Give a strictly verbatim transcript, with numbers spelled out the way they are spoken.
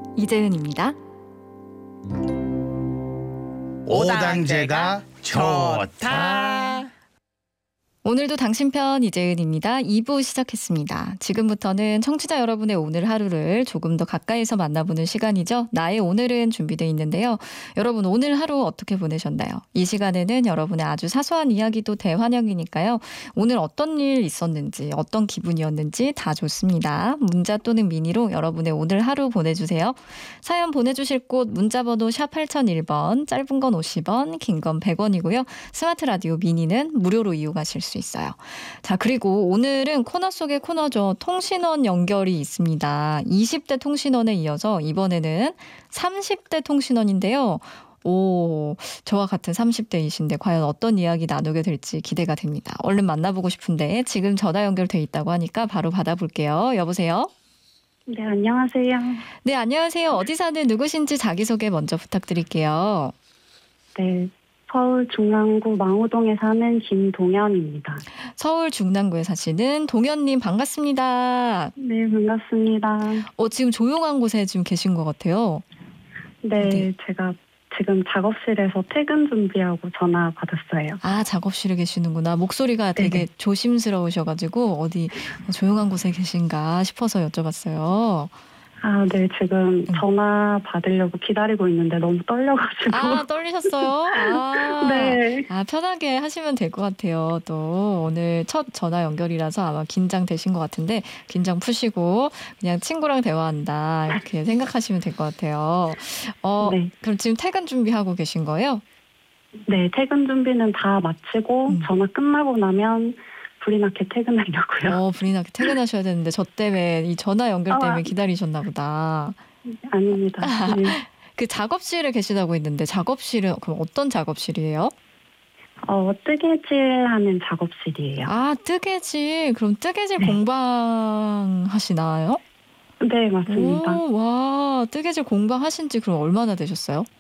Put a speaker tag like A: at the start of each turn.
A: 이재은입니다.
B: 오당제가 좋다.
A: 오늘도 당신 편 이재은입니다. 이 부 시작했습니다. 지금부터는 청취자 여러분의 오늘 하루를 조금 더 가까이서 만나보는 시간이죠. 나의 오늘은 준비되어 있는데요. 여러분 오늘 하루 어떻게 보내셨나요? 이 시간에는 여러분의 아주 사소한 이야기도 대환영이니까요. 오늘 어떤 일 있었는지 어떤 기분이었는지 다 좋습니다. 문자 또는 미니로 여러분의 오늘 하루 보내주세요. 사연 보내주실 곳 문자번호 샵 팔공공일 번, 짧은 건 오십 원, 긴 건 백 원이고요. 스마트 라디오 미니는 무료로 이용하실 수 있어요. 자, 그리고 오늘은 코너 속의 코너죠. 통신원 연결이 있습니다. 이십 대 통신원에 이어서 이번에는 삼십 대 통신원인데요. 오, 저와 같은 삼십 대이신데 과연 어떤 이야기 나누게 될지 기대가 됩니다. 얼른 만나보고 싶은데 지금 전화 연결돼 있다고 하니까 바로 받아볼게요. 여보세요?
C: 네, 안녕하세요.
A: 네, 안녕하세요. 어디 사는 누구신지 자기소개 먼저 부탁드릴게요.
C: 네, 서울 중랑구 망우동에 사는 김동현입니다.
A: 서울 중랑구에 사시는 동현님 반갑습니다.
C: 네, 반갑습니다.
A: 어, 지금 조용한 곳에 지금 계신 것 같아요.
C: 네,
A: 네.
C: 제가 지금 작업실에서 퇴근 준비하고 전화 받았어요.
A: 아, 작업실에 계시는구나. 목소리가 되게
C: 네네.
A: 조심스러우셔가지고 어디 조용한 곳에 계신가 싶어서 여쭤봤어요.
C: 아, 네, 지금 전화 받으려고 기다리고 있는데 너무 떨려가지고.
A: 아, 떨리셨어요? 아,
C: 네.
A: 아, 편하게 하시면 될 것 같아요. 또 오늘 첫 전화 연결이라서 아마 긴장되신 것 같은데 긴장 푸시고 그냥 친구랑 대화한다 이렇게 생각하시면 될 것 같아요. 어,
C: 네.
A: 그럼 지금 퇴근 준비하고 계신 거예요?
C: 네, 퇴근 준비는 다 마치고
A: 음.
C: 전화 끝나고 나면 불이 나게 퇴근하려고요.
A: 어, 불이 나게 퇴근하셔야 되는데 저 때문에 이 전화 연결 때문에
C: 아.
A: 기다리셨나 보다.
C: 아닙니다. 네.
A: 그 작업실에 계시다고 했는데 작업실은 그럼 어떤 작업실이에요?
C: 어, 뜨개질하는 작업실이에요.
A: 아, 뜨개질. 그럼 뜨개질
C: 네.
A: 공방 하시나요?
C: 네, 맞습니다.
A: 오, 와, 뜨개질 공방 하신 지 그럼 얼마나 되셨어요?